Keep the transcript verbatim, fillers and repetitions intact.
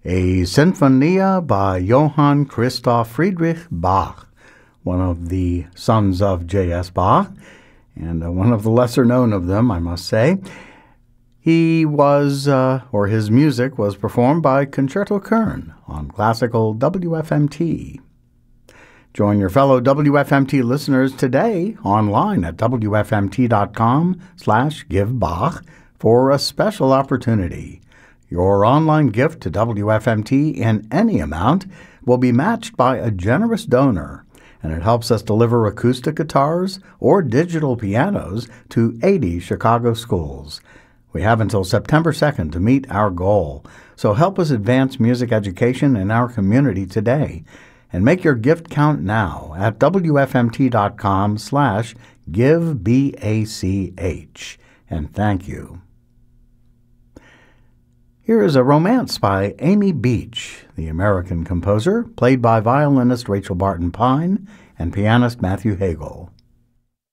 a Sinfonia by Johann Christoph Friedrich Bach, one of the sons of J S. Bach, and uh, one of the lesser known of them, I must say. He was, uh, or his music was performed by Concerto Kern on classical W F M T. Join your fellow W F M T listeners today online at W F M T dot com slash give Bach for a special opportunity. Your online gift to W F M T in any amount will be matched by a generous donor, and it helps us deliver acoustic guitars or digital pianos to eighty Chicago schools. We have until September second to meet our goal, so help us advance music education in our community today, and make your gift count now at W F M T dot com slash give B A C H, and thank you. Here is a romance by Amy Beach, the American composer, played by violinist Rachel Barton Pine and pianist Matthew Hagel.